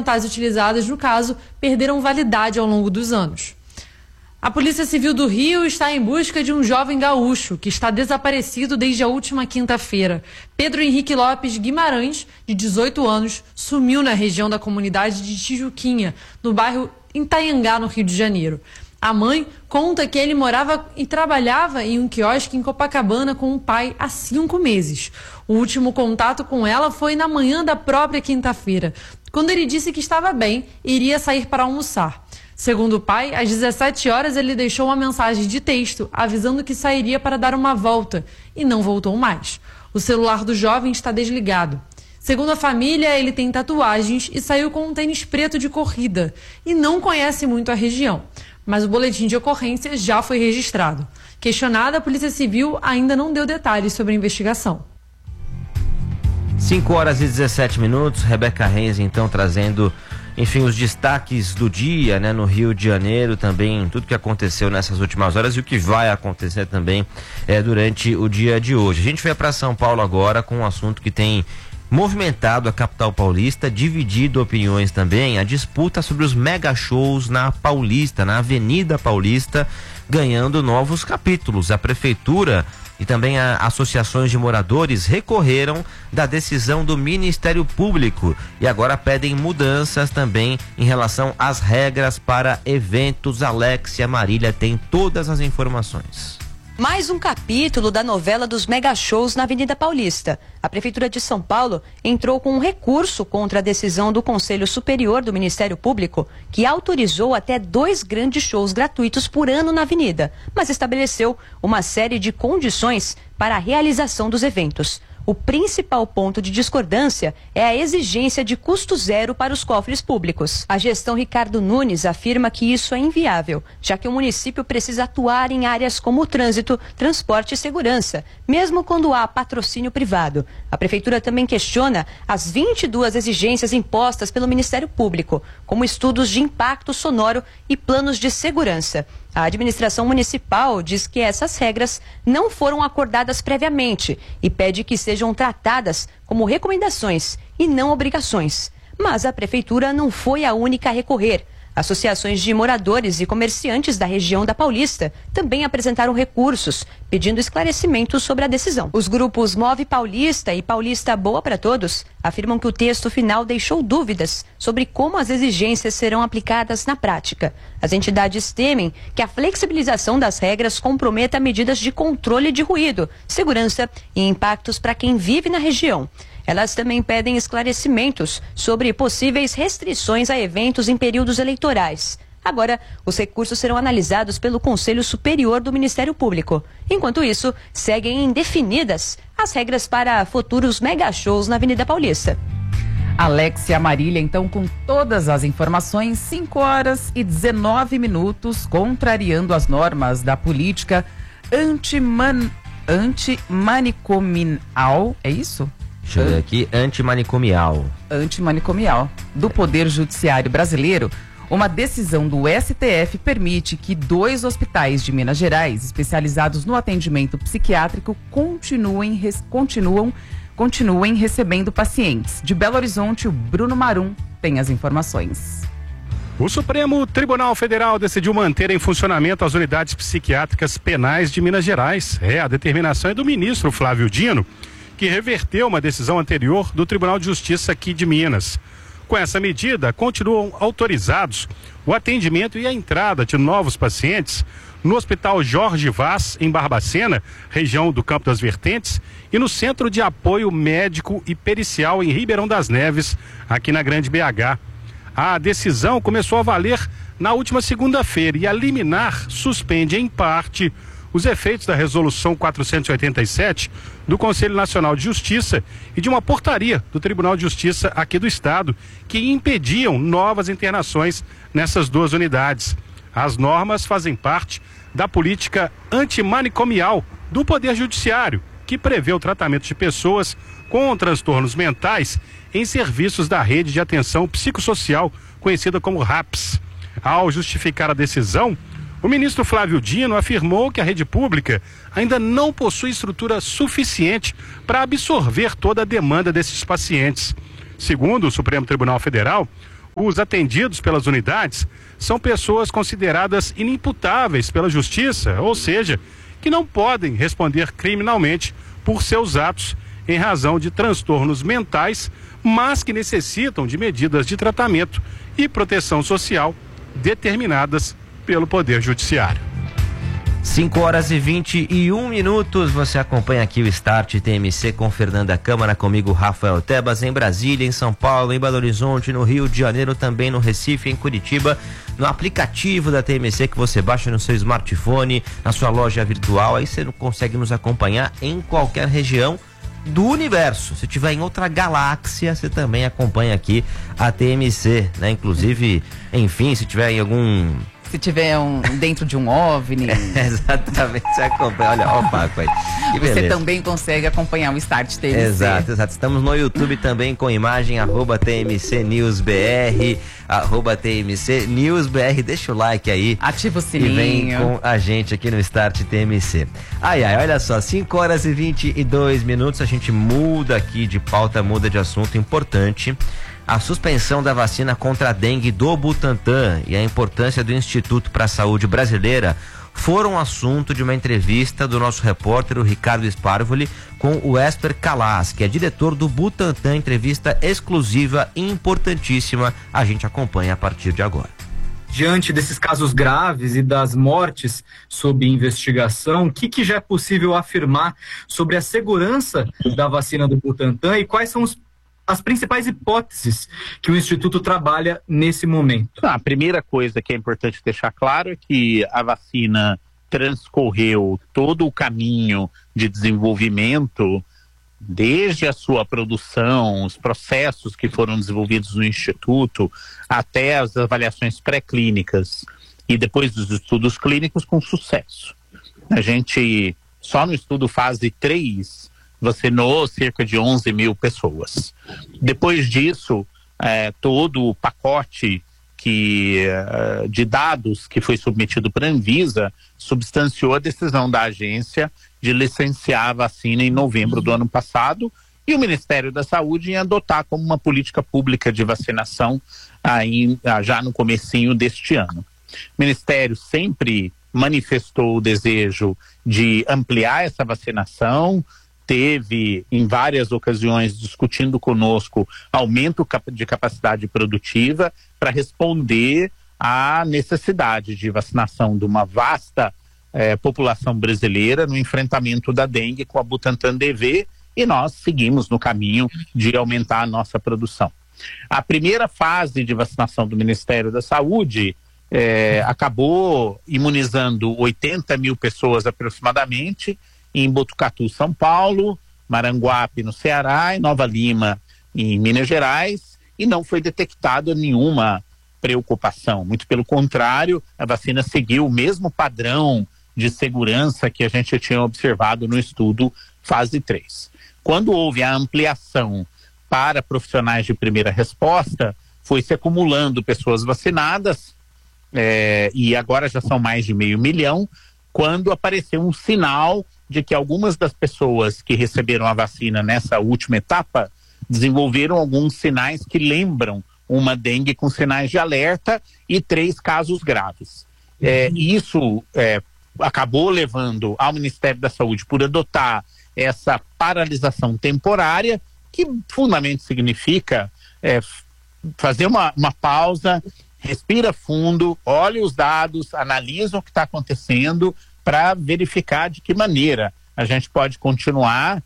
documentais utilizadas no caso perderam validade ao longo dos anos. A Polícia Civil do Rio está em busca de um jovem gaúcho que está desaparecido desde a última quinta-feira. Pedro Henrique Lopes Guimarães, de 18 anos, sumiu na região da comunidade de Tijuquinha, no bairro Itanhangá, no Rio de Janeiro. A mãe conta que ele morava e trabalhava em um quiosque em Copacabana com o pai há 5 meses. O último contato com ela foi na manhã da própria quinta-feira, quando ele disse que estava bem e iria sair para almoçar. Segundo o pai, às 17 horas ele deixou uma mensagem de texto avisando que sairia para dar uma volta e não voltou mais. O celular do jovem está desligado. Segundo a família, ele tem tatuagens e saiu com um tênis preto de corrida e não conhece muito a região. Mas o boletim de ocorrência já foi registrado. Questionada, a Polícia Civil ainda não deu detalhes sobre a investigação. 5h17, Rebeca Renz, então, trazendo, enfim, os destaques do dia, né, no Rio de Janeiro, também tudo que aconteceu nessas últimas horas e o que vai acontecer também durante o dia de hoje. A gente vai para São Paulo agora com um assunto que tem movimentado a capital paulista, dividido opiniões também, a disputa sobre os mega shows na Paulista, na Avenida Paulista, ganhando novos capítulos. A prefeitura e também associações de moradores recorreram da decisão do Ministério Público e agora pedem mudanças também em relação às regras para eventos. Alexia Marília tem todas as informações. Mais um capítulo da novela dos mega shows na Avenida Paulista. A Prefeitura de São Paulo entrou com um recurso contra a decisão do Conselho Superior do Ministério Público, que autorizou até 2 grandes shows gratuitos por ano na Avenida, mas estabeleceu uma série de condições para a realização dos eventos. O principal ponto de discordância é a exigência de custo zero para os cofres públicos. A gestão Ricardo Nunes afirma que isso é inviável, já que o município precisa atuar em áreas como o trânsito, transporte e segurança, mesmo quando há patrocínio privado. A Prefeitura também questiona as 22 exigências impostas pelo Ministério Público, como estudos de impacto sonoro e planos de segurança. A administração municipal diz que essas regras não foram acordadas previamente e pede que sejam tratadas como recomendações e não obrigações. Mas a prefeitura não foi a única a recorrer. Associações de moradores e comerciantes da região da Paulista também apresentaram recursos, pedindo esclarecimentos sobre a decisão. Os grupos Move Paulista e Paulista Boa para Todos afirmam que o texto final deixou dúvidas sobre como as exigências serão aplicadas na prática. As entidades temem que a flexibilização das regras comprometa medidas de controle de ruído, segurança e impactos para quem vive na região. Elas também pedem esclarecimentos sobre possíveis restrições a eventos em períodos eleitorais. Agora, os recursos serão analisados pelo Conselho Superior do Ministério Público. Enquanto isso, seguem indefinidas as regras para futuros mega shows na Avenida Paulista. Alexia Marília, então, com todas as informações, 5h19, contrariando as normas da política antimanicomial, é isso? Deixa eu ver aqui, antimanicomial do Poder Judiciário Brasileiro. Uma decisão do STF permite que 2 hospitais de Minas Gerais, especializados no atendimento psiquiátrico, continuem recebendo pacientes. De Belo Horizonte, o Bruno Marum tem as informações. O Supremo Tribunal Federal decidiu manter em funcionamento as unidades psiquiátricas penais de Minas Gerais. A determinação é do ministro Flávio Dino, que reverteu uma decisão anterior do Tribunal de Justiça aqui de Minas. Com essa medida, continuam autorizados o atendimento e a entrada de novos pacientes no Hospital Jorge Vaz, em Barbacena, região do Campo das Vertentes, e no Centro de Apoio Médico e Pericial em Ribeirão das Neves, aqui na Grande BH. A decisão começou a valer na última segunda-feira e a liminar suspende em parte os efeitos da Resolução 487 do Conselho Nacional de Justiça e de uma portaria do Tribunal de Justiça aqui do Estado que impediam novas internações nessas 2 unidades. As normas fazem parte da política antimanicomial do Poder Judiciário, que prevê o tratamento de pessoas com transtornos mentais em serviços da rede de atenção psicossocial, conhecida como RAPS. Ao justificar a decisão, o ministro Flávio Dino afirmou que a rede pública ainda não possui estrutura suficiente para absorver toda a demanda desses pacientes. Segundo o Supremo Tribunal Federal, Os atendidos pelas unidades são pessoas consideradas inimputáveis pela justiça, ou seja, que não podem responder criminalmente por seus atos em razão de transtornos mentais, mas que necessitam de medidas de tratamento e proteção social determinadas pelo Poder Judiciário. 5h21, você acompanha aqui o Start TMC com Fernanda Câmara, comigo Rafael Tebas, em Brasília, em São Paulo, em Belo Horizonte, no Rio de Janeiro, também no Recife, em Curitiba, no aplicativo da TMC que você baixa no seu smartphone, na sua loja virtual, aí você consegue nos acompanhar em qualquer região do universo. Se tiver em outra galáxia, você também acompanha aqui a TMC, né? Inclusive, enfim, se tiver em algum... Se tiver dentro de um OVNI. Exatamente, você acompanha. Olha, ó o Paco aí. Que você beleza. também consegue acompanhar o Start TMC. Exato. Estamos no YouTube também com imagem, @TMC News BR, @TMC News BR. Deixa o like aí. Ativa o sininho. E vem com a gente aqui no Start TMC. Olha só, 5h22, a gente muda aqui de pauta, muda de assunto importante. A suspensão da vacina contra a dengue do Butantan e a importância do Instituto para a Saúde Brasileira foram assunto de uma entrevista do nosso repórter, o Ricardo Sparvoli, com o Esper Calas, que é diretor do Butantan. Entrevista exclusiva e importantíssima. A gente acompanha a partir de agora. Diante desses casos graves e das mortes sob investigação, o que já é possível afirmar sobre a segurança da vacina do Butantan e quais são as principais hipóteses que o Instituto trabalha nesse momento? A primeira coisa que é importante deixar claro é que a vacina transcorreu todo o caminho de desenvolvimento, desde a sua produção, os processos que foram desenvolvidos no Instituto, até as avaliações pré-clínicas e depois dos estudos clínicos com sucesso. A gente, só no estudo fase 3, vacinou cerca de 11 mil pessoas. Depois disso, todo o pacote de dados que foi submetido para a Anvisa substanciou a decisão da agência de licenciar a vacina em novembro do ano passado, e o Ministério da Saúde em adotar como uma política pública de vacinação já no comecinho deste ano. O Ministério sempre manifestou o desejo de ampliar essa vacinação, teve em várias ocasiões discutindo conosco aumento de capacidade produtiva para responder à necessidade de vacinação de uma vasta população brasileira no enfrentamento da dengue com a Butantan DV, e nós seguimos no caminho de aumentar a nossa produção. A primeira fase de vacinação do Ministério da Saúde acabou imunizando 80 mil pessoas aproximadamente, em Botucatu, São Paulo, Maranguape, no Ceará, e Nova Lima, em Minas Gerais, e não foi detectada nenhuma preocupação. Muito pelo contrário, a vacina seguiu o mesmo padrão de segurança que a gente tinha observado no estudo fase 3. Quando houve a ampliação para profissionais de primeira resposta, foi se acumulando pessoas vacinadas, e agora já são mais de 500 mil, quando apareceu um sinal de que algumas das pessoas que receberam a vacina nessa última etapa desenvolveram alguns sinais que lembram uma dengue com sinais de alerta e 3 casos graves. Isso acabou levando ao Ministério da Saúde por adotar essa paralisação temporária, que fundamentalmente significa fazer uma pausa, respira fundo, olha os dados, analisa o que está acontecendo para verificar de que maneira a gente pode continuar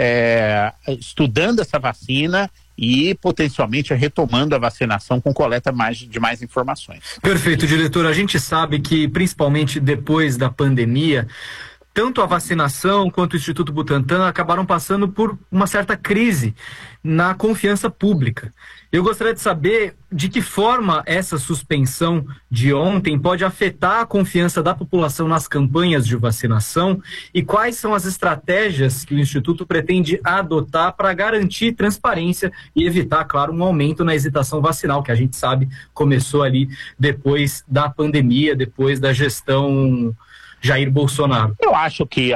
estudando essa vacina e potencialmente retomando a vacinação com coleta de mais informações. Perfeito, diretor. A gente sabe que, principalmente depois da pandemia, tanto a vacinação quanto o Instituto Butantan acabaram passando por uma certa crise na confiança pública. Eu gostaria de saber de que forma essa suspensão de ontem pode afetar a confiança da população nas campanhas de vacinação e quais são as estratégias que o Instituto pretende adotar para garantir transparência e evitar, claro, um aumento na hesitação vacinal, que a gente sabe começou ali depois da pandemia, depois da gestão Jair Bolsonaro. Eu acho que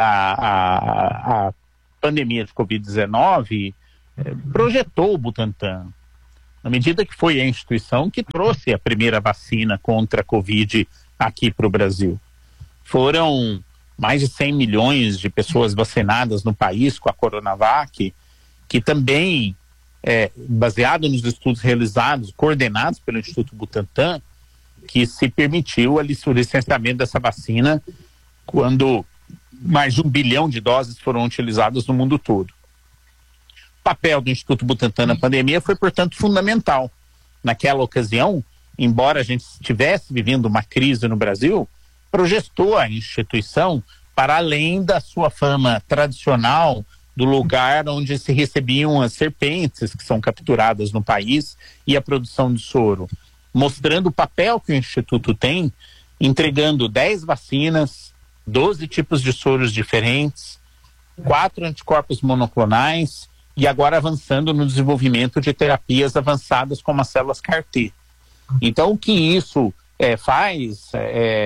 a pandemia de Covid-19 projetou o Butantan na medida que foi a instituição que trouxe a primeira vacina contra a Covid aqui para o Brasil. Foram mais de 100 milhões de pessoas vacinadas no país com a Coronavac, que também, baseado nos estudos realizados, coordenados pelo Instituto Butantan, que se permitiu o licenciamento dessa vacina quando mais de 1 bilhão de doses foram utilizadas no mundo todo. O papel do Instituto Butantan na pandemia foi, portanto, fundamental. Naquela ocasião, embora a gente estivesse vivendo uma crise no Brasil, projetou a instituição para além da sua fama tradicional do lugar onde se recebiam as serpentes que são capturadas no país e a produção de soro, mostrando o papel que o Instituto tem, entregando 10 vacinas, 12 tipos de soros diferentes, 4 anticorpos monoclonais e agora avançando no desenvolvimento de terapias avançadas como as células CAR-T. Então, o que isso faz